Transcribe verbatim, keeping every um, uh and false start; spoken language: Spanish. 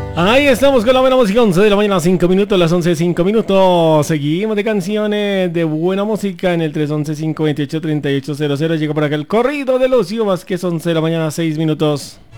Ahí estamos con la buena música, once de la mañana, cinco minutos, las once, cinco minutos. Seguimos de canciones de buena música en el tres once, cinco veintiocho, treinta y ocho cero cero. Llega por acá el corrido de Lucio Vázquez, once de la mañana, seis minutos.